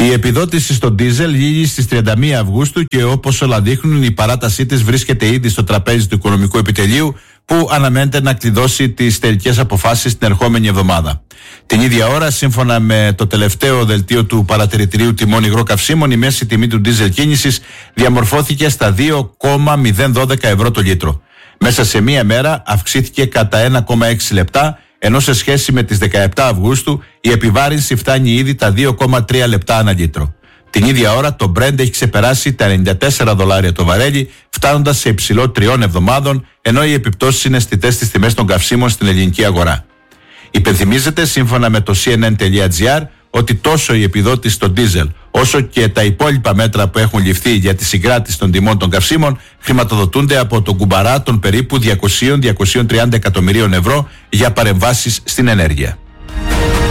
Η επιδότηση στο ντίζελ λύγει στις 31 Αυγούστου και όπως όλα δείχνουν η παράτασή της βρίσκεται ήδη στο τραπέζι του Οικονομικού Επιτελείου που αναμένεται να κλειδώσει τις τελικές αποφάσεις την ερχόμενη εβδομάδα. Την ίδια ώρα, σύμφωνα με το τελευταίο δελτίο του Παρατηρητηρίου Τιμών Υγρών Καυσίμων, η μέση τιμή του ντίζελ κίνησης διαμορφώθηκε στα 2,012 ευρώ το λίτρο. Μέσα σε μία μέρα αυξήθηκε κατά 1,6 λεπτά, ενώ σε σχέση με τις 17 Αυγούστου η επιβάρυνση φτάνει ήδη τα 2,3 λεπτά ανά λίτρο. Την ίδια ώρα το Brent έχει ξεπεράσει τα $94 το βαρέλι, φτάνοντας σε υψηλό 3 εβδομάδων, ενώ οι επιπτώσεις είναι αισθητές στις τιμές των καυσίμων στην ελληνική αγορά. Υπενθυμίζεται, σύμφωνα με το cnn.gr, ότι τόσο η επιδότηση στο ντίζελ όσο και τα υπόλοιπα μέτρα που έχουν ληφθεί για τη συγκράτηση των τιμών των καυσίμων χρηματοδοτούνται από τον κουμπαρά των περίπου 200-230 εκατομμυρίων ευρώ για παρεμβάσεις στην ενέργεια.